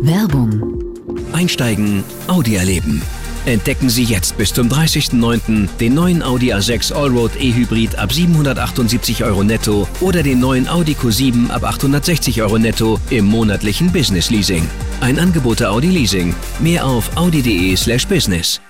Werbung. Einsteigen, Audi erleben. Entdecken Sie jetzt bis zum 30.09. den neuen Audi A6 Allroad E-Hybrid ab 778 € netto oder den neuen Audi Q7 ab 860 € netto im monatlichen Business Leasing. Ein Angebot der Audi Leasing. Mehr auf audi.de/business.